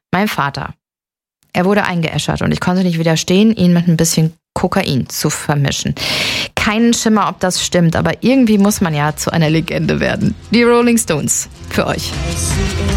Mein Vater. Er wurde eingeäschert und ich konnte nicht widerstehen, ihn mit ein bisschen Kokain zu vermischen. Keinen Schimmer, ob das stimmt, aber irgendwie muss man ja zu einer Legende werden. Die Rolling Stones für euch.